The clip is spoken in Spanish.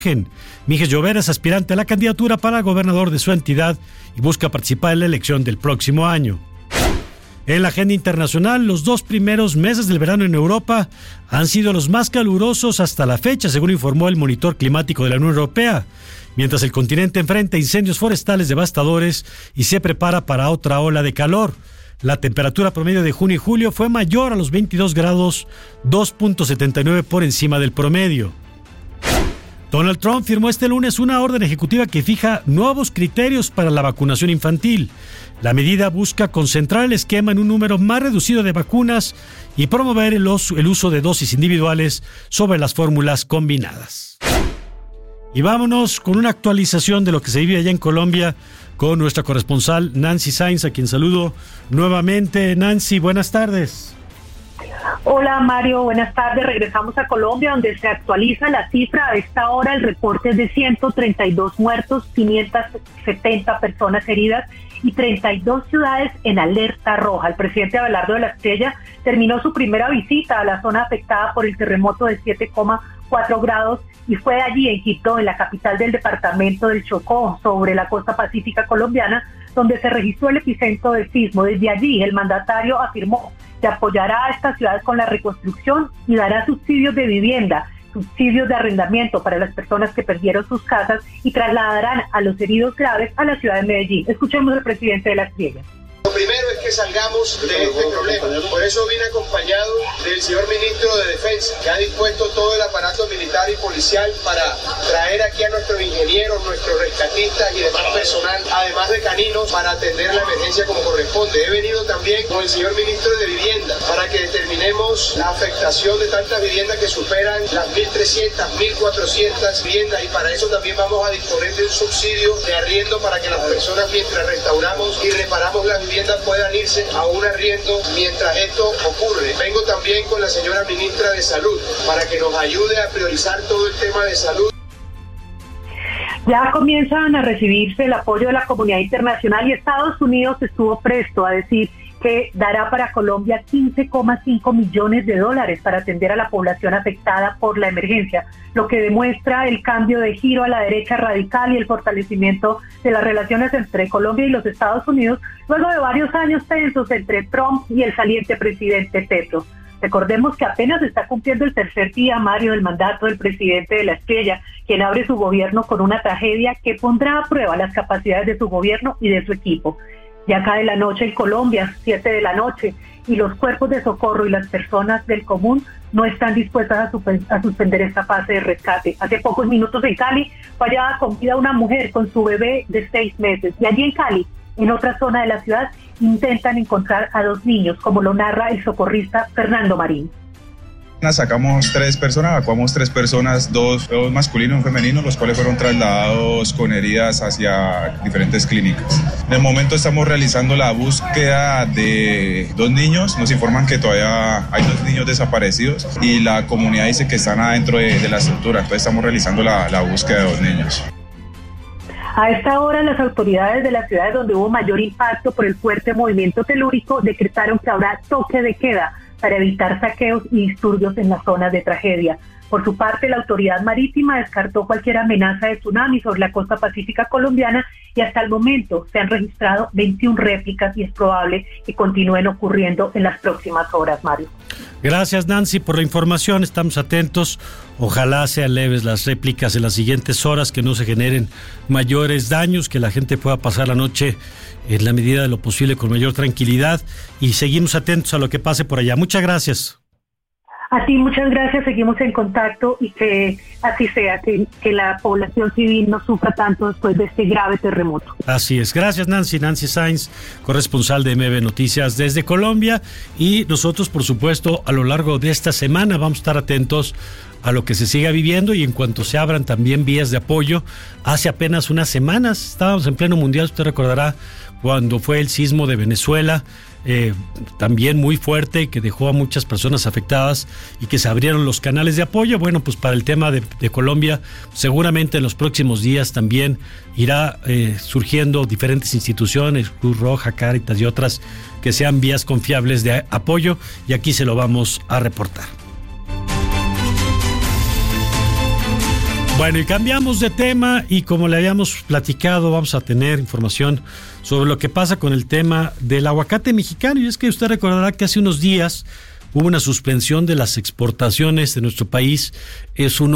Mijes Llobera es aspirante a la candidatura para gobernador de su entidad y busca participar en la elección del próximo año. En la agenda internacional, los 2 primeros meses del verano en Europa han sido los más calurosos hasta la fecha, según informó el Monitor Climático de la Unión Europea, mientras el continente enfrenta incendios forestales devastadores y se prepara para otra ola de calor. La temperatura promedio de junio y julio fue mayor a los 22 grados, 2.79 por encima del promedio. Donald Trump firmó este lunes una orden ejecutiva que fija nuevos criterios para la vacunación infantil. La medida busca concentrar el esquema en un número más reducido de vacunas y promover el uso de dosis individuales sobre las fórmulas combinadas. Y vámonos con una actualización de lo que se vive allá en Colombia con nuestra corresponsal Nancy Sáenz, a quien saludo nuevamente. Nancy, buenas tardes. Hola Mario, buenas tardes. Regresamos a Colombia, donde se actualiza la cifra. A esta hora el reporte es de 132 muertos, 570 personas heridas y 32 ciudades en alerta roja. El presidente Abelardo de la Espriella terminó su primera visita a la zona afectada por el terremoto de 7,4 grados y fue allí en Quito, en la capital del departamento del Chocó, sobre la costa pacífica colombiana, donde se registró el epicentro del sismo. Desde allí el mandatario afirmó que apoyará a estas ciudades con la reconstrucción y dará subsidios de vivienda, subsidios de arrendamiento para las personas que perdieron sus casas y trasladarán a los heridos graves a la ciudad de Medellín. Escuchemos al presidente de la Espriella. Lo primero es que salgamos de este problema. Por eso vine acompañado del señor ministro de Defensa, que ha dispuesto todo el aparato militar y policial para traer aquí a nuestros ingenieros, nuestros rescatistas y demás personal, además de caninos, para atender la emergencia como corresponde. He venido también con el señor ministro de Vivienda para que determinemos la afectación de tantas viviendas que superan las 1.300, 1.400 viviendas, y para eso también vamos a disponer de un subsidio de arriendo para que las personas, mientras restauramos y reparamos las viviendas, puedan irse a un arriendo mientras esto ocurre. Vengo también con la señora ministra de Salud para que nos ayude a priorizar todo el tema de salud. Ya comienzan a recibirse el apoyo de la comunidad internacional y Estados Unidos estuvo presto a decir que dará para Colombia $15,5 millones para atender a la población afectada por la emergencia, lo que demuestra el cambio de giro a la derecha radical y el fortalecimiento de las relaciones entre Colombia y los Estados Unidos, luego de varios años tensos entre Trump y el saliente presidente Petro. Recordemos que apenas está cumpliendo el tercer día, Mario, del mandato del presidente de la Espriella, quien abre su gobierno con una tragedia que pondrá a prueba las capacidades de su gobierno y de su equipo. Ya cae la noche en Colombia, 7 de la noche, y los cuerpos de socorro y las personas del común no están dispuestas a suspender esta fase de rescate. Hace pocos minutos en Cali fue hallada con vida una mujer con su bebé de 6 meses. Y allí en Cali, en otra zona de la ciudad, intentan encontrar a 2 niños, como lo narra el socorrista Fernando Marín. Sacamos 3 personas, evacuamos 3 personas, 2 masculinos y un femenino, los cuales fueron trasladados con heridas hacia diferentes clínicas. De momento estamos realizando la búsqueda de 2 niños, nos informan que todavía hay 2 niños desaparecidos y la comunidad dice que están adentro de la estructura, entonces estamos realizando la búsqueda de 2 niños. A esta hora, las autoridades de las ciudades donde hubo mayor impacto por el fuerte movimiento telúrico decretaron que habrá toque de queda para evitar saqueos y disturbios en las zonas de tragedia. Por su parte, la autoridad marítima descartó cualquier amenaza de tsunami sobre la costa pacífica colombiana y hasta el momento se han registrado 21 réplicas y es probable que continúen ocurriendo en las próximas horas, Mario. Gracias, Nancy, por la información. Estamos atentos. Ojalá sean leves las réplicas en las siguientes horas, que no se generen mayores daños, que la gente pueda pasar la noche en la medida de lo posible con mayor tranquilidad, y seguimos atentos a lo que pase por allá. Muchas gracias. A ti muchas gracias, seguimos en contacto y que así sea, que la población civil no sufra tanto después de este grave terremoto. Así es, gracias Nancy Sáenz, corresponsal de MB Noticias desde Colombia, y nosotros por supuesto a lo largo de esta semana vamos a estar atentos a lo que se siga viviendo y en cuanto se abran también vías de apoyo. Hace apenas unas semanas estábamos en pleno mundial, usted recordará, cuando fue el sismo de Venezuela, también muy fuerte, que dejó a muchas personas afectadas y que se abrieron los canales de apoyo. Bueno, pues para el tema de Colombia, seguramente en los próximos días también irá surgiendo diferentes instituciones, Cruz Roja, Cáritas y otras, que sean vías confiables de apoyo, y aquí se lo vamos a reportar. Bueno, y cambiamos de tema y como le habíamos platicado, vamos a tener información sobre lo que pasa con el tema del aguacate mexicano. Y es que usted recordará que hace unos días hubo una suspensión de las exportaciones de nuestro país. Es uno